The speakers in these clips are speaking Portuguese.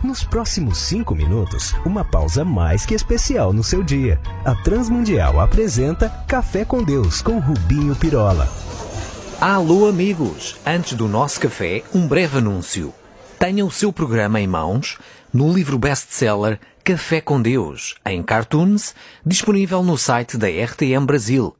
Nos próximos 5 minutos, uma pausa mais que especial no seu dia. A Transmundial apresenta Café com Deus, com Rubinho Pirola. Alô amigos, antes do nosso café, um breve anúncio. Tenha o seu programa em mãos no livro best-seller Café com Deus, em cartoons, disponível no site da RTM Brasil,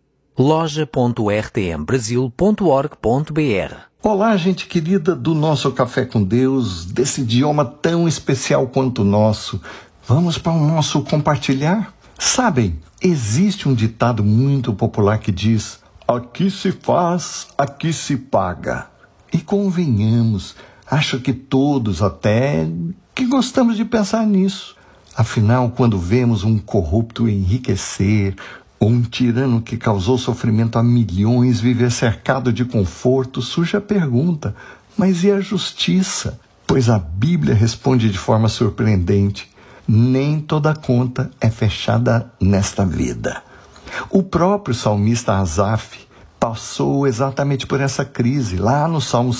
loja.rtmbrasil.org.br. Olá, gente querida do nosso Café com Deus, desse idioma tão especial quanto o nosso. Vamos para o nosso compartilhar? Sabem, existe um ditado muito popular que diz: aqui se faz, aqui se paga. E convenhamos, acho que todos até que gostamos de pensar nisso. Afinal, quando vemos um corrupto enriquecer, ou um tirano que causou sofrimento a milhões viver cercado de conforto, surge a pergunta: mas e a justiça? Pois a Bíblia responde de forma surpreendente: nem toda conta é fechada nesta vida. O próprio salmista Asaf passou exatamente por essa crise, lá no Salmo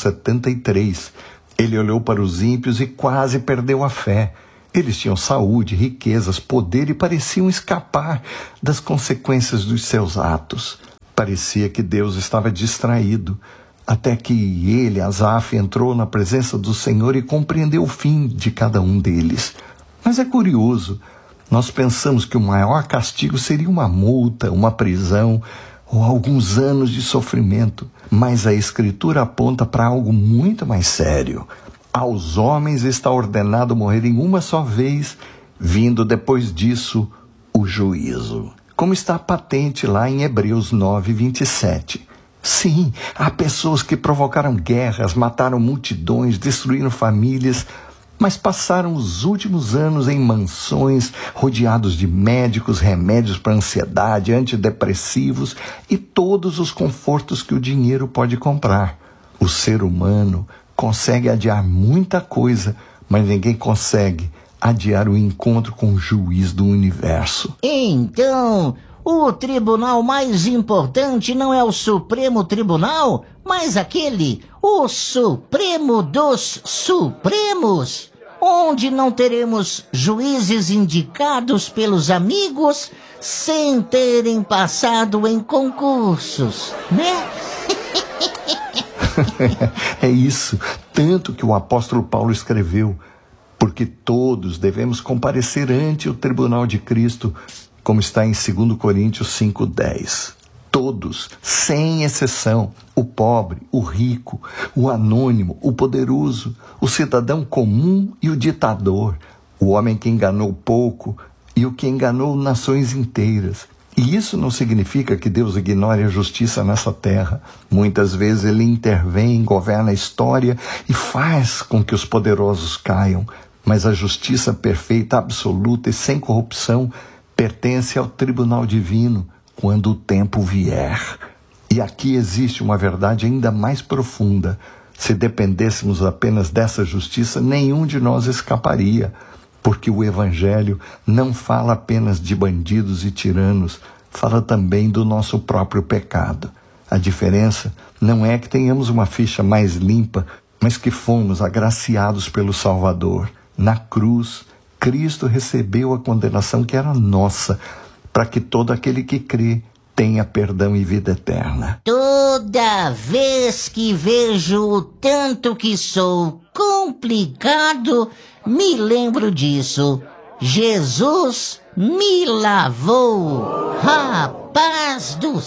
73. Ele olhou para os ímpios e quase perdeu a fé. Eles tinham saúde, riquezas, poder e pareciam escapar das consequências dos seus atos. Parecia que Deus estava distraído, até que ele, Asaf, entrou na presença do Senhor e compreendeu o fim de cada um deles. Mas é curioso, nós pensamos que o maior castigo seria uma multa, uma prisão ou alguns anos de sofrimento, mas a Escritura aponta para algo muito mais sério. Aos homens está ordenado morrer em uma só vez, vindo depois disso o juízo. Como está patente lá em Hebreus 9:27. Sim, há pessoas que provocaram guerras, mataram multidões, destruíram famílias, mas passaram os últimos anos em mansões, rodeados de médicos, remédios para ansiedade, antidepressivos e todos os confortos que o dinheiro pode comprar. O ser humano consegue adiar muita coisa, mas ninguém consegue adiar o encontro com o juiz do universo. Então, o tribunal mais importante não é o Supremo Tribunal, mas o Supremo dos Supremos, onde não teremos juízes indicados pelos amigos sem terem passado em concursos, né? É isso, tanto que o apóstolo Paulo escreveu: porque todos devemos comparecer ante o tribunal de Cristo, como está em 2 Coríntios 5:10. Todos, sem exceção, o pobre, o rico, o anônimo, o poderoso, o cidadão comum e o ditador, o homem que enganou pouco e o que enganou nações inteiras. E isso não significa que Deus ignore a justiça nessa terra. Muitas vezes Ele intervém, governa a história e faz com que os poderosos caiam. Mas a justiça perfeita, absoluta e sem corrupção pertence ao tribunal divino quando o tempo vier. E aqui existe uma verdade ainda mais profunda. Se dependêssemos apenas dessa justiça, nenhum de nós escaparia. Porque o Evangelho não fala apenas de bandidos e tiranos, fala também do nosso próprio pecado. A diferença não é que tenhamos uma ficha mais limpa, mas que fomos agraciados pelo Salvador. Na cruz, Cristo recebeu a condenação que era nossa, para que todo aquele que crê tenha perdão e vida eterna. Toda vez que vejo o tanto que sou complicado, me lembro disso. Jesus me lavou. Rapaz do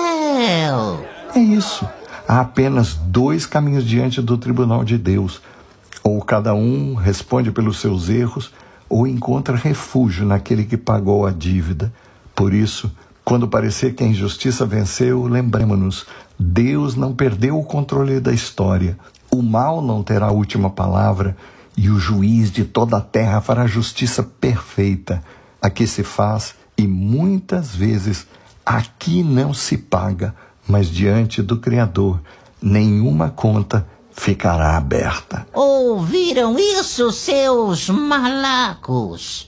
céu! É isso. Há apenas 2 caminhos diante do tribunal de Deus. Ou cada um responde pelos seus erros, ou encontra refúgio naquele que pagou a dívida. Por isso, quando parecer que a injustiça venceu, lembremos-nos: Deus não perdeu o controle da história. O mal não terá a última palavra e o juiz de toda a terra fará justiça perfeita. Aqui se faz e muitas vezes aqui não se paga, mas diante do Criador nenhuma conta ficará aberta. Ouviram isso, seus malacos?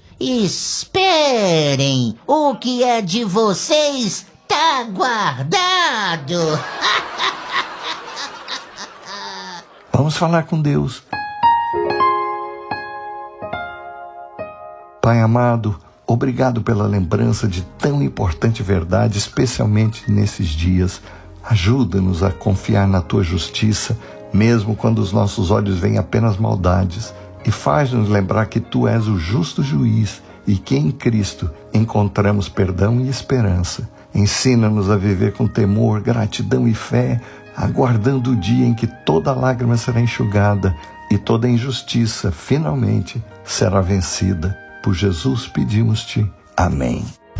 Esperem, o que é de vocês tá guardado. Vamos falar com Deus. Pai amado, obrigado pela lembrança de tão importante verdade, especialmente nesses dias. Ajuda-nos a confiar na Tua justiça, mesmo quando os nossos olhos veem apenas maldades, e faz-nos lembrar que Tu és o justo juiz e que em Cristo encontramos perdão e esperança. Ensina-nos a viver com temor, gratidão e fé, aguardando o dia em que toda lágrima será enxugada e toda injustiça, finalmente, será vencida. Por Jesus pedimos-te. Amém.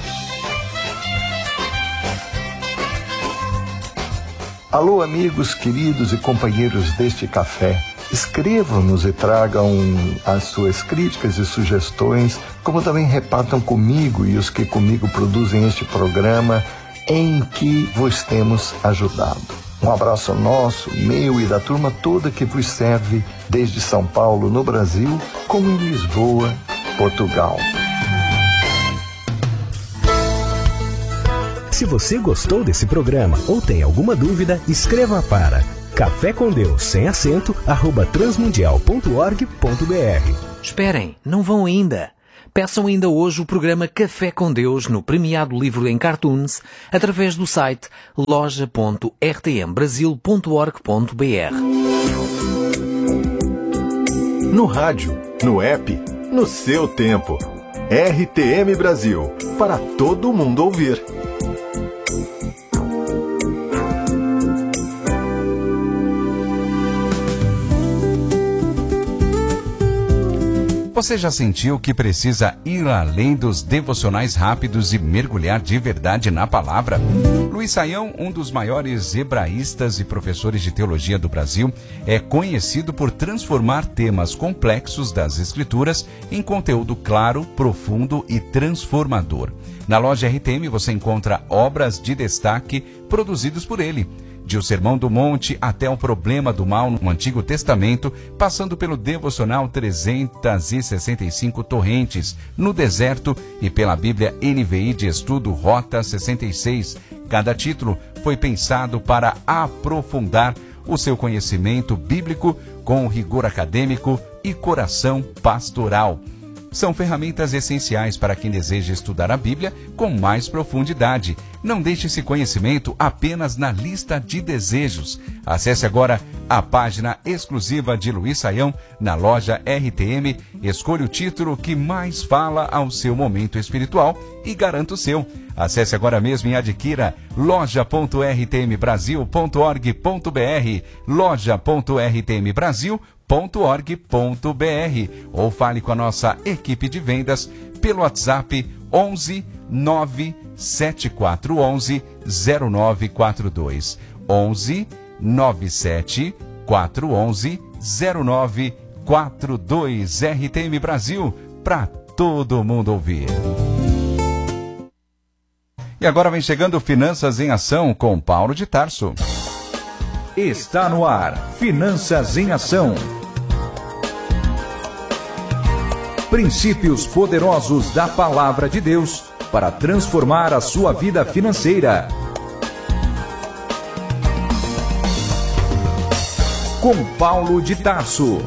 Alô, amigos queridos e companheiros deste café. Escrevam-nos e tragam as suas críticas e sugestões, como também repartam comigo e os que comigo produzem este programa em que vos temos ajudado. Um abraço nosso, meu e da turma toda que vos serve desde São Paulo, no Brasil, como em Lisboa, Portugal. Se você gostou desse programa ou tem alguma dúvida, escreva para Café com Deus, sem acento, @transmundial.org.br. Esperem, não vão ainda. Peçam ainda hoje o programa Café com Deus no premiado livro em cartoons através do site loja.rtmbrasil.org.br. No rádio, no app, no seu tempo. RTM Brasil, para todo mundo ouvir. Você já sentiu que precisa ir além dos devocionais rápidos e mergulhar de verdade na palavra? Luiz Saião, um dos maiores hebraístas e professores de teologia do Brasil, é conhecido por transformar temas complexos das Escrituras em conteúdo claro, profundo e transformador. Na loja RTM você encontra obras de destaque produzidas por ele. De O Sermão do Monte até o Problema do Mal no Antigo Testamento, passando pelo devocional 365 Torrentes no Deserto e pela Bíblia NVI de Estudo Rota 66. Cada título foi pensado para aprofundar o seu conhecimento bíblico com rigor acadêmico e coração pastoral. São ferramentas essenciais para quem deseja estudar a Bíblia com mais profundidade. Não deixe esse conhecimento apenas na lista de desejos. Acesse agora a página exclusiva de Luiz Saião na loja RTM. Escolha o título que mais fala ao seu momento espiritual e garanta o seu. Acesse agora mesmo e adquira loja.rtmbrasil.org.br, loja.rtmbrasil.org.br ou fale com a nossa equipe de vendas pelo WhatsApp 11 97411 0942 11 97411 0942. RTM Brasil, para todo mundo ouvir. E agora vem chegando Finanças em Ação com Paulo de Tarso. Está no ar, Finanças em Ação. Princípios poderosos da Palavra de Deus para transformar a sua vida financeira. Com Paulo de Tarso.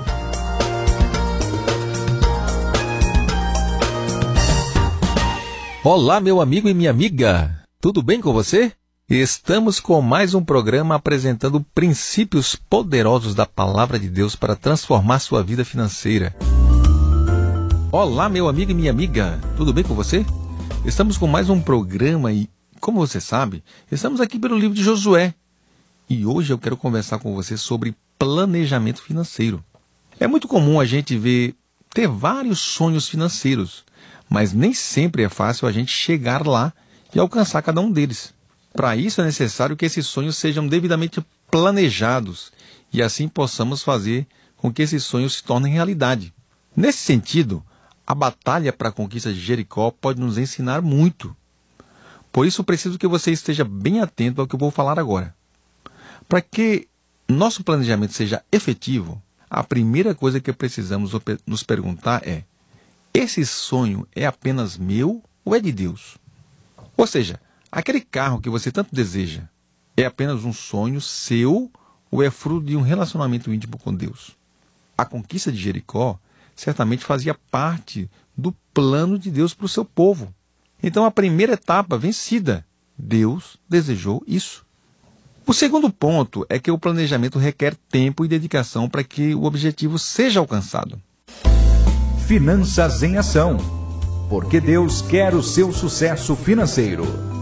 Olá, meu amigo e minha amiga. Tudo bem com você? Estamos com mais um programa apresentando princípios poderosos da Palavra de Deus para transformar sua vida financeira. Olá, meu amigo e minha amiga, tudo bem com você? Estamos com mais um programa e, como você sabe, estamos aqui pelo livro de Josué. E hoje eu quero conversar com você sobre planejamento financeiro. É muito comum a gente ter vários sonhos financeiros, mas nem sempre é fácil a gente chegar lá e alcançar cada um deles. Para isso é necessário que esses sonhos sejam devidamente planejados e assim possamos fazer com que esses sonhos se tornem realidade. Nesse sentido, a batalha para a conquista de Jericó pode nos ensinar muito. Por isso, preciso que você esteja bem atento ao que eu vou falar agora. Para que nosso planejamento seja efetivo, a primeira coisa que precisamos nos perguntar é: esse sonho é apenas meu ou é de Deus? Ou seja, aquele carro que você tanto deseja é apenas um sonho seu ou é fruto de um relacionamento íntimo com Deus? A conquista de Jericó certamente fazia parte do plano de Deus para o seu povo. Então, a primeira etapa vencida. Deus desejou isso. O segundo ponto é que o planejamento requer tempo e dedicação para que o objetivo seja alcançado. Finanças em Ação. Porque Deus quer o seu sucesso financeiro.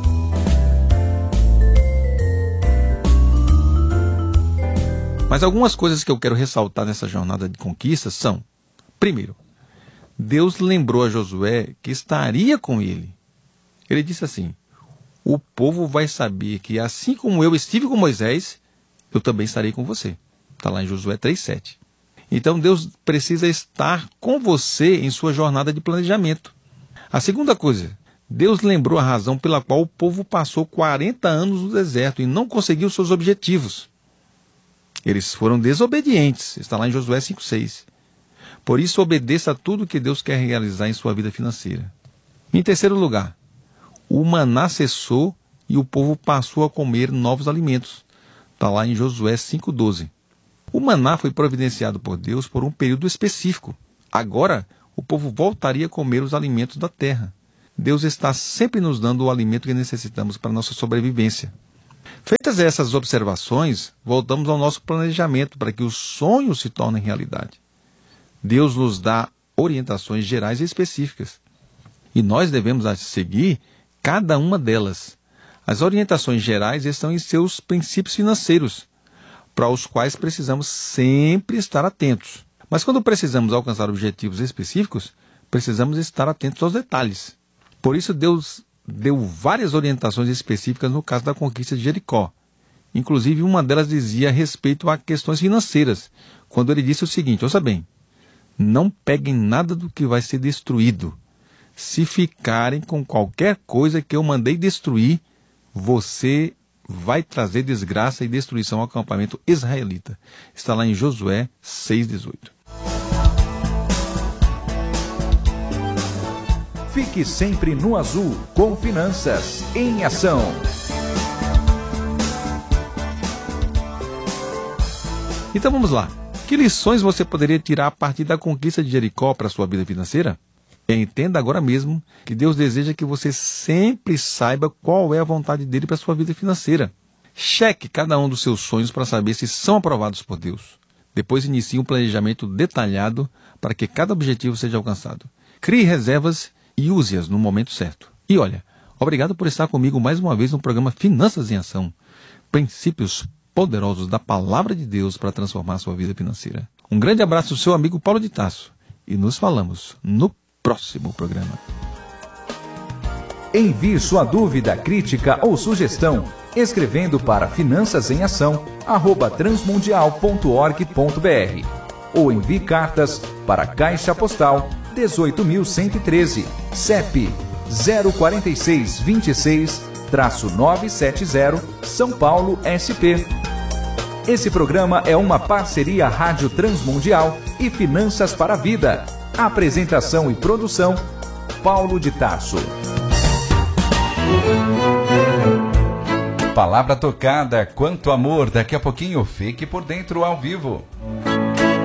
Mas algumas coisas que eu quero ressaltar nessa jornada de conquista são: primeiro, Deus lembrou a Josué que estaria com ele. Ele disse assim: o povo vai saber que assim como eu estive com Moisés, eu também estarei com você. Está lá em Josué 3,7. Então Deus precisa estar com você em sua jornada de planejamento. A segunda coisa, Deus lembrou a razão pela qual o povo passou 40 anos no deserto e não conseguiu seus objetivos. Eles foram desobedientes, está lá em Josué 5,6. Por isso, obedeça a tudo que Deus quer realizar em sua vida financeira. Em terceiro lugar, o maná cessou e o povo passou a comer novos alimentos. Está lá em Josué 5,12. O maná foi providenciado por Deus por um período específico. Agora, o povo voltaria a comer os alimentos da terra. Deus está sempre nos dando o alimento que necessitamos para a nossa sobrevivência. Feitas essas observações, voltamos ao nosso planejamento para que os sonhos se tornem realidade. Deus nos dá orientações gerais e específicas. E nós devemos seguir cada uma delas. As orientações gerais estão em seus princípios financeiros, para os quais precisamos sempre estar atentos. Mas quando precisamos alcançar objetivos específicos, precisamos estar atentos aos detalhes. Por isso Deus deu várias orientações específicas no caso da conquista de Jericó. Inclusive, uma delas dizia respeito a questões financeiras, quando ele disse o seguinte: ouça bem, não peguem nada do que vai ser destruído. Se ficarem com qualquer coisa que eu mandei destruir, você vai trazer desgraça e destruição ao acampamento israelita. Está lá em Josué 6,18. Fique sempre no azul com Finanças em Ação. Então vamos lá. Que lições você poderia tirar a partir da conquista de Jericó para a sua vida financeira? Entenda agora mesmo que Deus deseja que você sempre saiba qual é a vontade dele para a sua vida financeira. Cheque cada um dos seus sonhos para saber se são aprovados por Deus. Depois inicie um planejamento detalhado para que cada objetivo seja alcançado. Crie reservas e use-as no momento certo. E olha, obrigado por estar comigo mais uma vez no programa Finanças em Ação. Princípios poderosos da Palavra de Deus para transformar a sua vida financeira. Um grande abraço do seu amigo Paulo de Tarso. E nos falamos no próximo programa. Envie sua dúvida, crítica ou sugestão escrevendo para finançasemAção@transmundial.org.br ou envie cartas para a Caixa Postal 18.113, CEP 04626-970, São Paulo, SP. Esse programa é uma parceria Rádio Transmundial e Finanças para a Vida. Apresentação e produção, Paulo de Tarso. Palavra tocada, quanto amor, daqui a pouquinho fique por dentro ao vivo.